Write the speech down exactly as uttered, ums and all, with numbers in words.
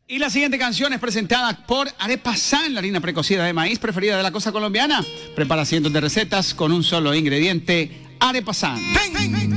Y la siguiente canción es presentada por Arepa San, la harina precocida de maíz preferida de la costa colombiana. Prepara cientos de recetas con un solo ingrediente, Arepa San.